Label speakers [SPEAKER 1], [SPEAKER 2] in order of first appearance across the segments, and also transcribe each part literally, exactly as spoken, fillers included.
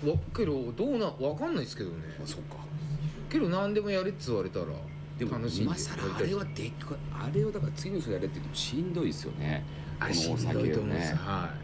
[SPEAKER 1] わけどどうなわかんないですけどね。
[SPEAKER 2] あ、そうか。
[SPEAKER 1] けど何でもやれって言われたら
[SPEAKER 2] でも
[SPEAKER 1] 楽しいんで
[SPEAKER 2] 今更あれはでかい、あれをだから次の人やれって言ってもしんどいですよね。
[SPEAKER 1] あれしんどいと思うんですよ、はい。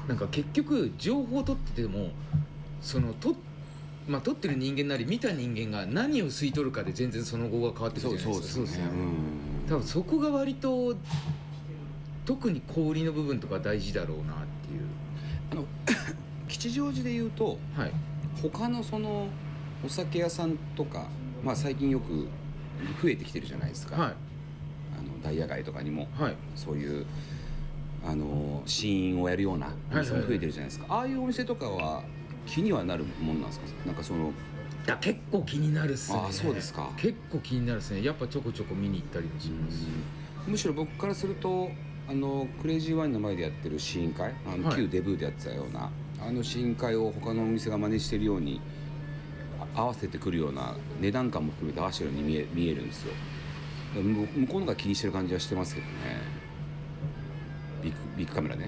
[SPEAKER 1] なんか結局情報を取っててもそのと、まあ、取ってる人間なり見た人間が何を吸い取るかで全然その後が変わってくるじゃないですか。
[SPEAKER 2] そうですよね。うん、
[SPEAKER 1] 多分そこが割と特に小売りの部分とか大事だろうなっていう。
[SPEAKER 2] あの吉祥寺でいうと、はい、他のそのお酒屋さんとか、まあ、最近よく増えてきてるじゃないですか、はい、あのダイヤ街とかにも、はい、そういうあの試飲をやるようなお店も増えてるじゃないですか、はいはいはい、ああいうお店とかは気にはなるもんなんですか？なんかその
[SPEAKER 1] いや結構気になるっすね。
[SPEAKER 2] ああ、そうですか。
[SPEAKER 1] 結構気になるっすね。やっぱちょこちょこ見に行ったりもしますし、
[SPEAKER 2] むしろ僕からするとあのクレイジーワインの前でやってる試飲会、あの、はい、旧デブーでやってたようなあの試飲会を他のお店が真似してるように合わせてくるような値段感も含めて合わせてるように見え、見えるんですよ。向こうのが気にしてる感じはしてますけどね。ビッグ、ビッグカメラね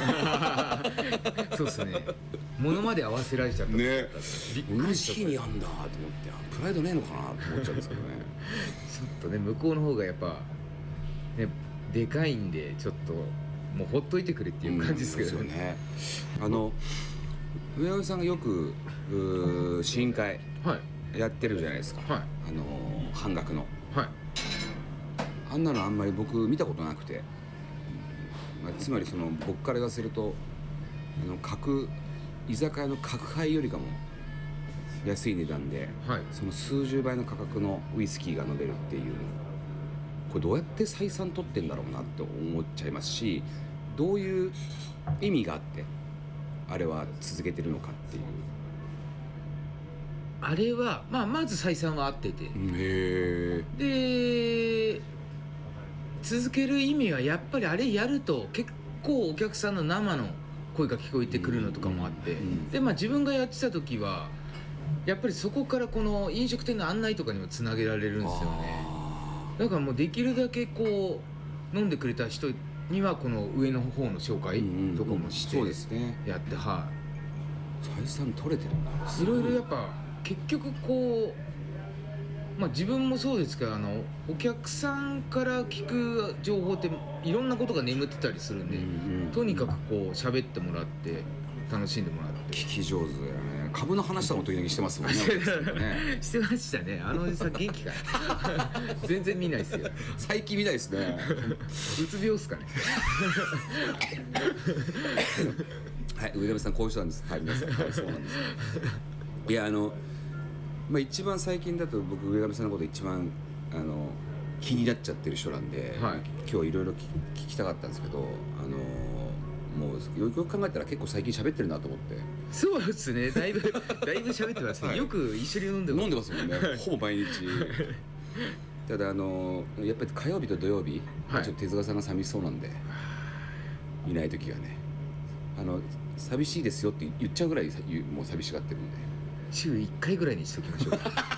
[SPEAKER 1] そうですね。物まで合わせられちゃった
[SPEAKER 2] ね。同じ日にやんだと思って、プライドねえのかなと思っちゃうんですけどね
[SPEAKER 1] ちょっとね、向こうの方がやっぱねでかいんで、ちょっともうほっといてくれっていう感じですけどね、うん、ですよね。
[SPEAKER 2] あの上上さんがよく試飲会やってるじゃないですか、はい、あの半額の、はい、あんなのあんまり僕見たことなくて、まあ、つまりその僕から言わせるとあの各居酒屋の角杯よりかも安い値段で、はい、その数十倍の価格のウイスキーが飲めるっていうの、これどうやって採算取ってんだろうなって思っちゃいますし、どういう意味があってあれは続けてるのかっていう。
[SPEAKER 1] あれは、まあ、まず採算は合ってて、
[SPEAKER 2] へ
[SPEAKER 1] で続ける意味はやっぱりあれやると結構お客さんの生の声が聞こえてくるのとかもあって、うんうん、で、まあ、自分がやってた時はやっぱりそこからこの飲食店の案内とかにもつなげられるんですよね。だからもうできるだけこう飲んでくれた人にはこの上の方の紹介とかもしてやって、はい、
[SPEAKER 2] 採算取れてるんだ。
[SPEAKER 1] いろいろやっぱ結局こう、まあ、自分もそうですけど、あのお客さんから聞く情報っていろんなことが眠ってたりするんで、うんうん、とにかくこう喋ってもらって楽しんでもらって。
[SPEAKER 2] 聞き上手だよね。株の話とかも時々してますもんね
[SPEAKER 1] ねしてましたね。あのおじさん元気か全然見ないですよ。
[SPEAKER 2] 最近見ないですね
[SPEAKER 1] うつ病っすかね
[SPEAKER 2] はい、上上さんこういう人なんです。はい、皆さん、はい、そうなんですいや、あの、まあ、一番最近だと僕上上さんのこと一番あの気になっちゃってる人なんで、はい、今日いろいろ聞きたかったんですけど、あのもうよくよく考えたら結構最近喋ってるなと思って。
[SPEAKER 1] そうですね、だいぶだいぶ喋ってますね、はい、よく一緒に飲んでます
[SPEAKER 2] 飲んでますもんねほぼ毎日ただあのやっぱり火曜日と土曜日、はい、ちょっと手塚さんが寂しそうなんで、いない時がね、あの寂しいですよって言っちゃうぐらいもう寂しがってるんで、
[SPEAKER 1] 週いっかいぐらいにしときましょう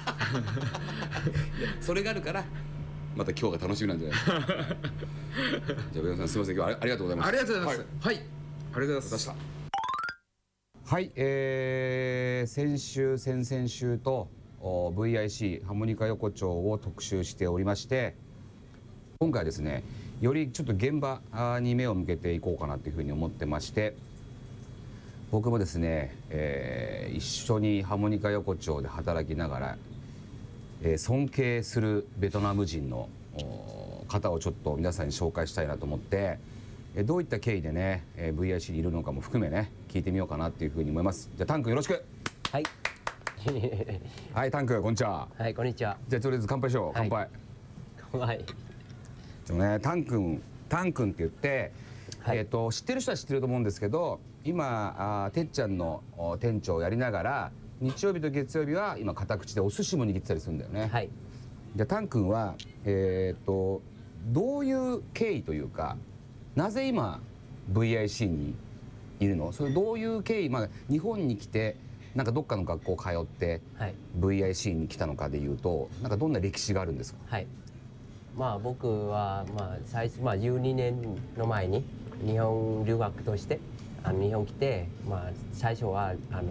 [SPEAKER 2] それがあるからまた今日が楽しみなんじゃないですかじゃあ上山さんすみません、今日はありがとうございました。
[SPEAKER 1] ありがとうございます。はい、はい、ありがとうございました。
[SPEAKER 2] はい、えー、先週先々週と ブイアイシー ハーモニカ横丁を特集しておりまして、今回はですねよりちょっと現場に目を向けていこうかなというふうに思ってまして、僕もですね、えー、一緒にハーモニカ横丁で働きながら、えー、尊敬するベトナム人の方をちょっと皆さんに紹介したいなと思って、えー、どういった経緯でね、えー、ブイアイシー にいるのかも含めね聞いてみようかなっていうふうに思います。じゃあタン君よろしく。
[SPEAKER 3] はい
[SPEAKER 2] はいタン君こんにちは。
[SPEAKER 3] はいこんにちは。
[SPEAKER 2] じゃあとりあえず乾杯しよう、はい、乾杯。
[SPEAKER 3] 乾杯。
[SPEAKER 2] でもねタン君タン君って言って、はい、えーと知ってる人は知ってると思うんですけど、今あてっちゃんの店長をやりながら日曜日と月曜日は今片口でお寿司も握ってたりするんだよね。
[SPEAKER 3] はい。
[SPEAKER 2] じゃあタン君はえっとどういう経緯というか、なぜ今 ブイアイシー にいるの？それどういう経緯、まあ、日本に来てなんかどっかの学校通って ブイアイシー に来たのかでいうと、なんかどんな歴史があるんですか？
[SPEAKER 3] はい。まあ僕はまあ最初まあじゅうにねんの前に日本留学としてあの日本来て、まあ最初はあの